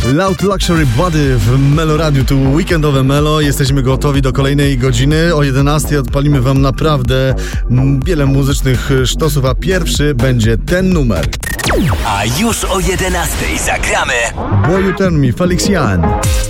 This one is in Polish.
Loud Luxury Body w Melo Radiu, tu weekendowe Melo. Jesteśmy gotowi do kolejnej godziny. O 11 odpalimy wam naprawdę wiele muzycznych sztosów, a pierwszy będzie ten numer. A już o 11 zagramy Boy You Turn Me, Felix Jan.